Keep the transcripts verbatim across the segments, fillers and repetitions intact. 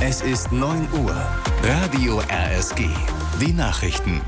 Es ist neun Uhr. Radio R S G. Die Nachrichten.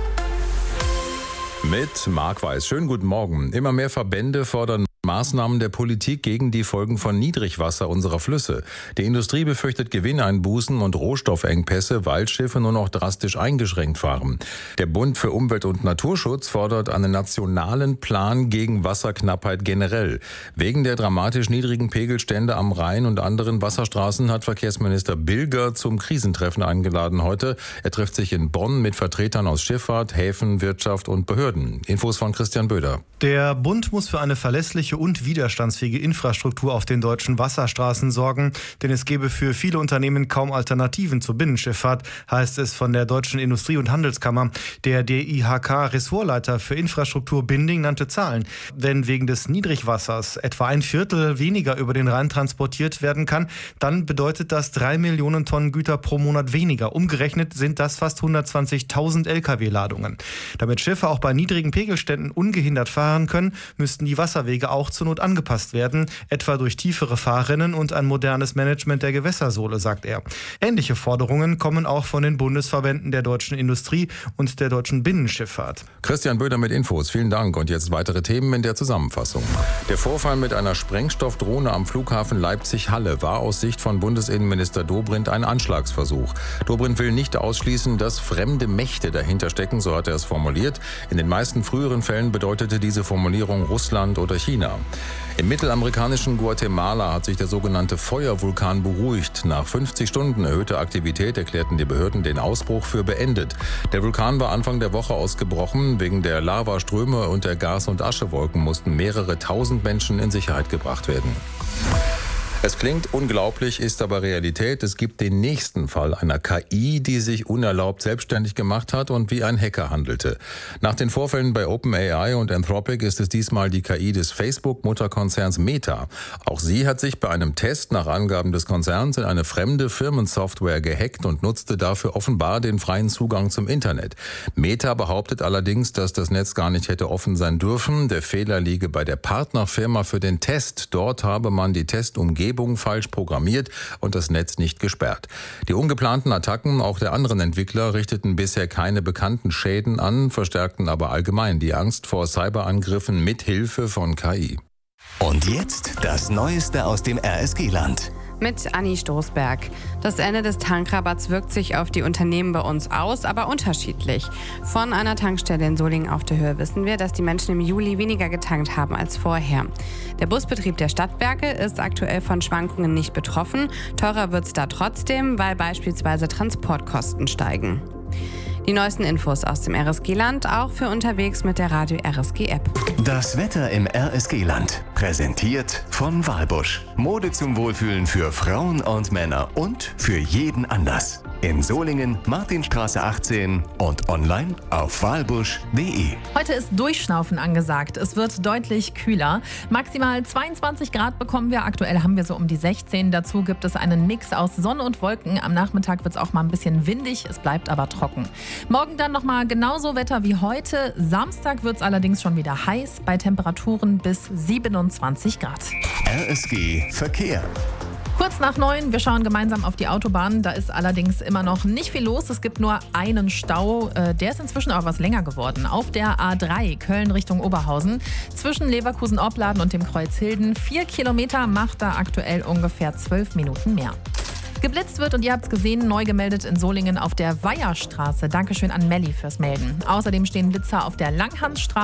Mit Marc Weiß. Schönen guten Morgen. Immer mehr Verbände fordern Maßnahmen der Politik gegen die Folgen von Niedrigwasser unserer Flüsse. Die Industrie befürchtet Gewinneinbußen und Rohstoffengpässe, weil Schiffe nur noch drastisch eingeschränkt fahren. Der Bund für Umwelt und Naturschutz fordert einen nationalen Plan gegen Wasserknappheit generell. Wegen der dramatisch niedrigen Pegelstände am Rhein und anderen Wasserstraßen hat Verkehrsminister Bilger zum Krisentreffen eingeladen heute. Er trifft sich in Bonn mit Vertretern aus Schifffahrt, Häfen, Wirtschaft und Behörden. Infos von Christian Böder. Der Bund muss für eine verlässliche und widerstandsfähige Infrastruktur auf den deutschen Wasserstraßen sorgen, denn es gebe für viele Unternehmen kaum Alternativen zur Binnenschifffahrt, heißt es von der Deutschen Industrie- und Handelskammer. Der D I H K-Ressortleiter für Infrastruktur Binding nannte Zahlen. Wenn wegen des Niedrigwassers etwa ein Viertel weniger über den Rhein transportiert werden kann, dann bedeutet das drei Millionen Tonnen Güter pro Monat weniger. Umgerechnet sind das fast hundertzwanzigtausend L K W-Ladungen. Damit Schiffe auch bei niedrigen Pegelständen ungehindert fahren können, müssten die Wasserwege auch zur Not angepasst werden, etwa durch tiefere Fahrrinnen und ein modernes Management der Gewässersohle, sagt er. Ähnliche Forderungen kommen auch von den Bundesverbänden der deutschen Industrie und der deutschen Binnenschifffahrt. Christian Böder mit Infos. Vielen Dank. Und jetzt weitere Themen in der Zusammenfassung. Der Vorfall mit einer Sprengstoffdrohne am Flughafen Leipzig-Halle war aus Sicht von Bundesinnenminister Dobrindt ein Anschlagsversuch. Dobrindt will nicht ausschließen, dass fremde Mächte dahinter stecken, so hat er es formuliert. In den meisten früheren Fällen bedeutete diese Formulierung Russland oder China. Im mittelamerikanischen Guatemala hat sich der sogenannte Feuervulkan beruhigt. Nach fünfzig Stunden erhöhter Aktivität erklärten die Behörden den Ausbruch für beendet. Der Vulkan war Anfang der Woche ausgebrochen. Wegen der Lavaströme und der Gas- und Aschewolken mussten mehrere tausend Menschen in Sicherheit gebracht werden. Es klingt unglaublich, ist aber Realität. Es gibt den nächsten Fall einer K I, die sich unerlaubt selbstständig gemacht hat und wie ein Hacker handelte. Nach den Vorfällen bei OpenAI und Anthropic ist es diesmal die K I des Facebook-Mutterkonzerns Meta. Auch sie hat sich bei einem Test nach Angaben des Konzerns in eine fremde Firmensoftware gehackt und nutzte dafür offenbar den freien Zugang zum Internet. Meta behauptet allerdings, dass das Netz gar nicht hätte offen sein dürfen. Der Fehler liege bei der Partnerfirma für den Test. Dort habe man die Testumgebung falsch programmiert und das Netz nicht gesperrt. Die ungeplanten Attacken auch der anderen Entwickler richteten bisher keine bekannten Schäden an, verstärkten aber allgemein die Angst vor Cyberangriffen mit Hilfe von K I. Und jetzt das Neueste aus dem R S G-Land. Mit Anni Stoßberg. Das Ende des Tankrabatts wirkt sich auf die Unternehmen bei uns aus, aber unterschiedlich. Von einer Tankstelle in Solingen auf der Höhe wissen wir, dass die Menschen im Juli weniger getankt haben als vorher. Der Busbetrieb der Stadtwerke ist aktuell von Schwankungen nicht betroffen. Teurer wird es da trotzdem, weil beispielsweise Transportkosten steigen. Die neuesten Infos aus dem R S G-Land, auch für unterwegs mit der Radio R S G-App. Das Wetter im R S G-Land, präsentiert von Walbusch. Mode zum Wohlfühlen für Frauen und Männer und für jeden Anlass. In Solingen, Martinstraße achtzehn und online auf walbusch punkt de. Heute ist Durchschnaufen angesagt. Es wird deutlich kühler. Maximal zweiundzwanzig Grad bekommen wir. Aktuell haben wir so um die sechzehn. Dazu gibt es einen Mix aus Sonne und Wolken. Am Nachmittag wird es auch mal ein bisschen windig. Es bleibt aber trocken. Morgen dann nochmal genauso Wetter wie heute. Samstag wird es allerdings schon wieder heiß bei Temperaturen bis siebenundzwanzig Grad. R S G Verkehr. Kurz nach neun, wir schauen gemeinsam auf die Autobahn. Da ist allerdings immer noch nicht viel los. Es gibt nur einen Stau. Der ist inzwischen aber was länger geworden. Auf der A drei Köln Richtung Oberhausen zwischen Leverkusen-Opladen und dem Kreuz Hilden. Vier Kilometer macht da aktuell ungefähr zwölf Minuten mehr. Geblitzt wird, und ihr habt es gesehen, neu gemeldet in Solingen auf der Weiherstraße. Dankeschön an Melli fürs Melden. Außerdem stehen Blitzer auf der Langhansstraße.